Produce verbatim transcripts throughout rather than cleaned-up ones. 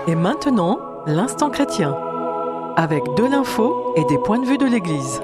Et maintenant, l'instant chrétien, avec de l'info et des points de vue de l'Église.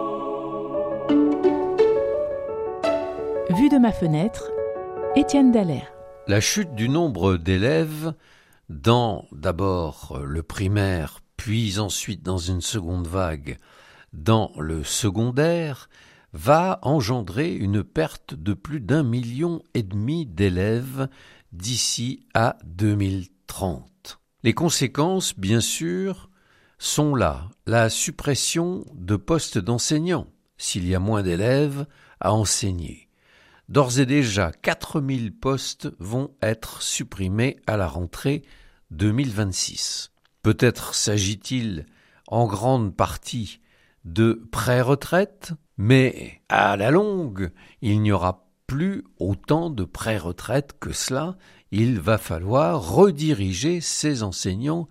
Vue de ma fenêtre, Étienne Dallaire. La chute du nombre d'élèves dans d'abord le primaire, puis ensuite dans une seconde vague, dans le secondaire, va engendrer une perte de plus d'un million et demi d'élèves d'ici à deux mille trente. Les conséquences, bien sûr, sont là. La suppression de postes d'enseignants, s'il y a moins d'élèves à enseigner. D'ores et déjà, quatre mille postes vont être supprimés à la rentrée deux mille vingt-six. Peut-être s'agit-il en grande partie de pré-retraite, mais à la longue, il n'y aura plus autant de pré-retraite que cela. Il va falloir rediriger ces enseignants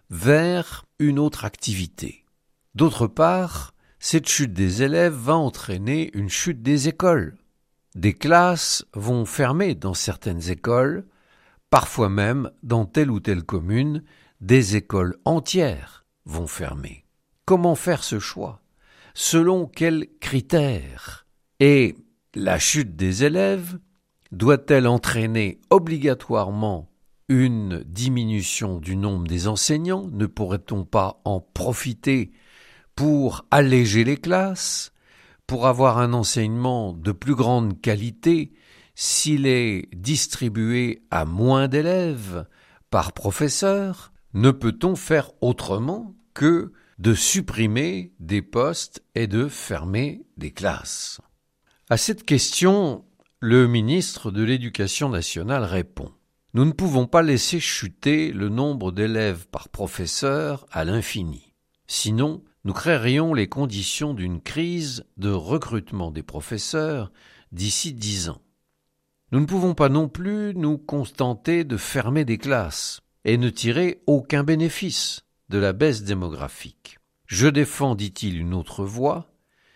vers une autre activité. D'autre part, cette chute des élèves va entraîner une chute des écoles. Des classes vont fermer dans certaines écoles, parfois même dans telle ou telle commune, des écoles entières vont fermer. Comment faire ce choix? Selon quels critères? Et la chute des élèves doit-elle entraîner obligatoirement une diminution du nombre des enseignants? Ne pourrait-on pas en profiter pour alléger les classes, pour avoir un enseignement de plus grande qualité s'il est distribué à moins d'élèves par professeur? Ne peut-on faire autrement que de supprimer des postes et de fermer des classes? À cette question, le ministre de l'Éducation nationale répond: nous ne pouvons pas laisser chuter le nombre d'élèves par professeur à l'infini. Sinon, nous créerions les conditions d'une crise de recrutement des professeurs d'ici dix ans. Nous ne pouvons pas non plus nous contenter de fermer des classes et ne tirer aucun bénéfice de la baisse démographique. Je défends, dit-il, une autre voie,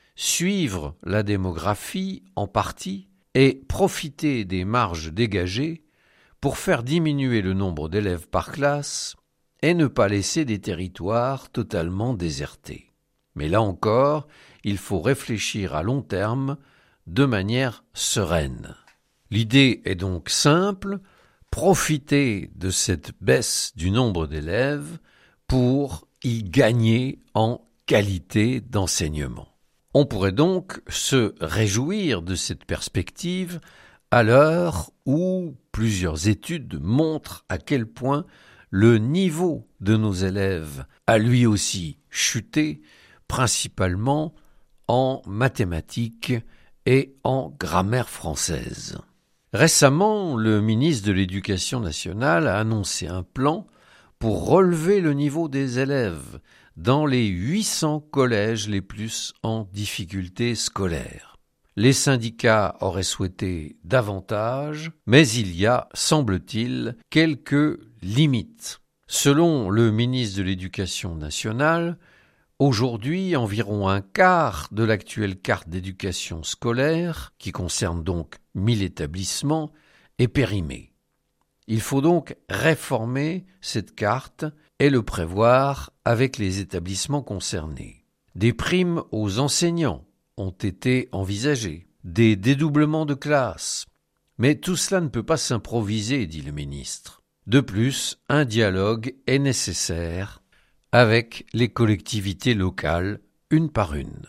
suivre la démographie en partie et profiter des marges dégagées pour faire diminuer le nombre d'élèves par classe et ne pas laisser des territoires totalement désertés. Mais là encore, il faut réfléchir à long terme de manière sereine. L'idée est donc simple, profiter de cette baisse du nombre d'élèves pour y gagner en qualité d'enseignement. On pourrait donc se réjouir de cette perspective à l'heure où plusieurs études montrent à quel point le niveau de nos élèves a lui aussi chuté, principalement en mathématiques et en grammaire française. Récemment, le ministre de l'Éducation nationale a annoncé un plan pour relever le niveau des élèves dans les huit cents collèges les plus en difficulté scolaire. Les syndicats auraient souhaité davantage, mais il y a, semble-t-il, quelques limites. Selon le ministre de l'Éducation nationale, aujourd'hui, environ un quart de l'actuelle carte d'éducation scolaire, qui concerne donc mille établissements, est périmée. Il faut donc réformer cette carte et le prévoir avec les établissements concernés. Des primes aux enseignants ont été envisagées, des dédoublements de classes. Mais tout cela ne peut pas s'improviser, dit le ministre. De plus, un dialogue est nécessaire avec les collectivités locales, une par une.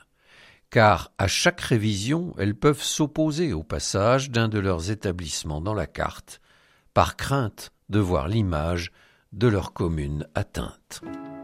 Car à chaque révision, elles peuvent s'opposer au passage d'un de leurs établissements dans la carte, par crainte de voir l'image de leur commune atteinte.